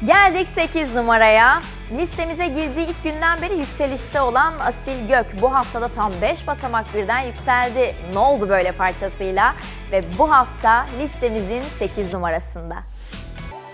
Geldik 8 numaraya. Listemize girdiği ilk günden beri yükselişte olan Asil Gök bu haftada tam 5 basamak birden yükseldi. Ne oldu böyle parçasıyla? Ve bu hafta listemizin 8 numarasında.